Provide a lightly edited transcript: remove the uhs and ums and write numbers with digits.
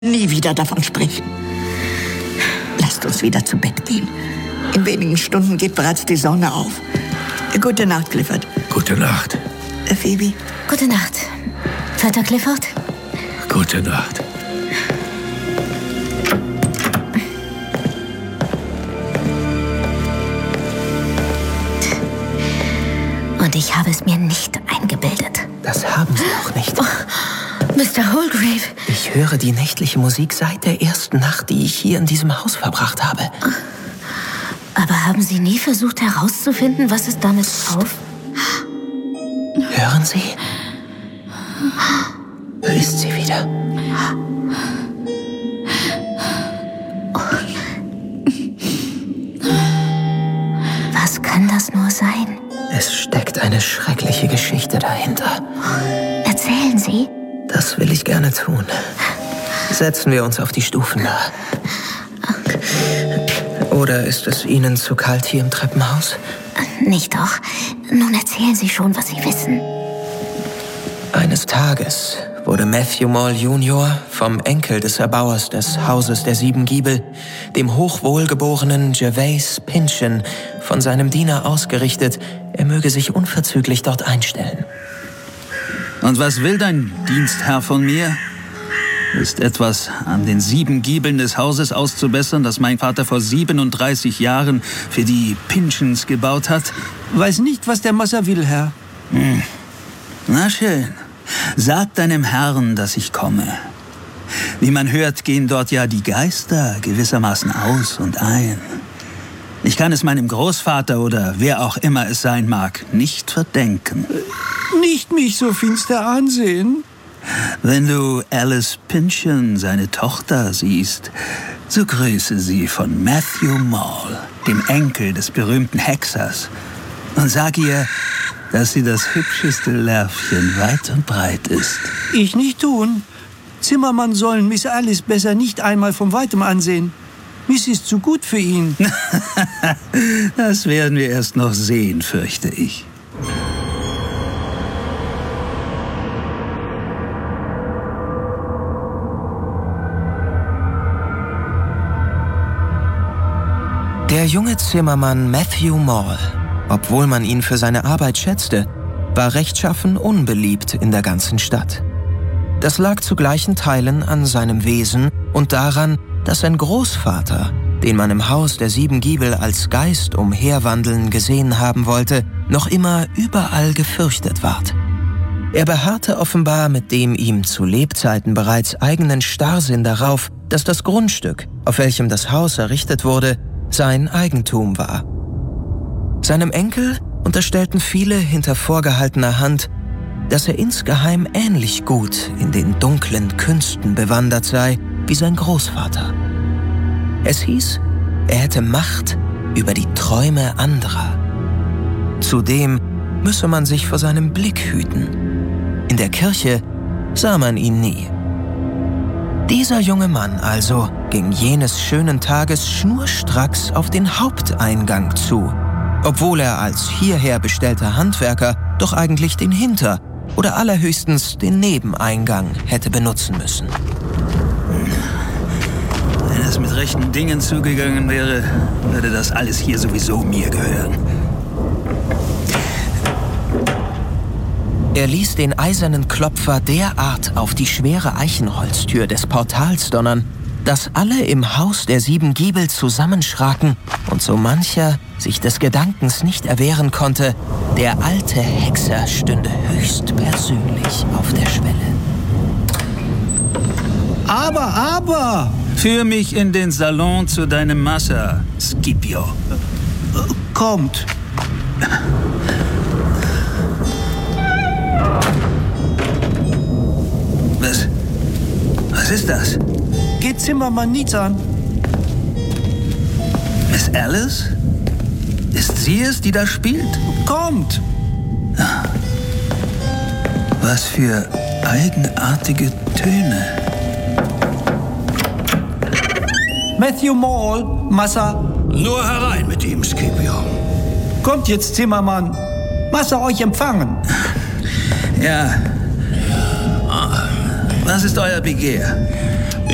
nie wieder davon sprechen. Lasst uns wieder zu Bett gehen. In wenigen Stunden geht bereits die Sonne auf. Gute Nacht, Clifford. Gute Nacht. Phoebe. Gute Nacht. Vater Clifford. Gute Nacht. Und ich habe es mir nicht eingebildet. Das haben Sie auch nicht. Oh, Mr. Holgrave. Ich höre die nächtliche Musik seit der ersten Nacht, die ich hier in diesem Haus verbracht habe. Aber haben Sie nie versucht herauszufinden, was es damit auf? Hören Sie? Da ist sie wieder. Was kann das nur sein? Es steckt eine schreckliche Geschichte dahinter. Erzählen Sie. Das will ich gerne tun. Setzen wir uns auf die Stufen da. Oder ist es Ihnen zu kalt hier im Treppenhaus? Nicht doch. Nun erzählen Sie schon, was Sie wissen. Eines Tages wurde Matthew Mall Jr. vom Enkel des Erbauers des Hauses der 7 Giebel, dem hochwohlgeborenen Gervase Pynchon, von seinem Diener ausgerichtet, er möge sich unverzüglich dort einstellen. Und was will dein Dienstherr von mir? Ist etwas an den 7 Giebeln des Hauses auszubessern, das mein Vater vor 37 Jahren für die Pynchons gebaut hat? Weiß nicht, was der Massa will, Herr. Na schön. Sag deinem Herrn, dass ich komme. Wie man hört, gehen dort ja die Geister gewissermaßen aus und ein. Ich kann es meinem Großvater oder wer auch immer es sein mag, nicht verdenken. Nicht mich so finster ansehen. Wenn du Alice Pynchon, seine Tochter, siehst, so grüße sie von Matthew Mall, dem Enkel des berühmten Hexers, und sag ihr, dass sie das hübscheste Lärvchen weit und breit ist. Ich nicht tun. Zimmermann sollen Miss Alice besser nicht einmal von Weitem ansehen. Miss ist zu gut für ihn. Das werden wir erst noch sehen, fürchte ich. Der junge Zimmermann Matthew Mall, obwohl man ihn für seine Arbeit schätzte, war rechtschaffen unbeliebt in der ganzen Stadt. Das lag zu gleichen Teilen an seinem Wesen und daran, dass sein Großvater, den man im Haus der 7 Giebel als Geist umherwandeln gesehen haben wollte, noch immer überall gefürchtet ward. Er beharrte offenbar mit dem ihm zu Lebzeiten bereits eigenen Starrsinn darauf, dass das Grundstück, auf welchem das Haus errichtet wurde, sein Eigentum war. Seinem Enkel unterstellten viele hinter vorgehaltener Hand, dass er insgeheim ähnlich gut in den dunklen Künsten bewandert sei wie sein Großvater. Es hieß, er hätte Macht über die Träume anderer. Zudem müsse man sich vor seinem Blick hüten. In der Kirche sah man ihn nie. Dieser junge Mann also ging jenes schönen Tages schnurstracks auf den Haupteingang zu, obwohl er als hierher bestellter Handwerker doch eigentlich den Hinter- oder allerhöchstens den Nebeneingang hätte benutzen müssen. Wenn es mit rechten Dingen zugegangen wäre, würde das alles hier sowieso mir gehören. Er ließ den eisernen Klopfer derart auf die schwere Eichenholztür des Portals donnern, dass alle im Haus der 7 Giebel zusammenschraken und so mancher sich des Gedankens nicht erwehren konnte, der alte Hexer stünde höchstpersönlich auf der Schwelle. Aber! Führ mich in den Salon zu deinem Massa, Scipio. Kommt. Was ist das? Geht Zimmermann nichts an. Miss Alice? Ist sie es, die da spielt? Kommt. Was für eigenartige Töne. Matthew Mall, Massa. Nur herein mit ihm, Scipio. Kommt jetzt, Zimmermann. Massa euch empfangen. Ja. Was ist euer Begehr?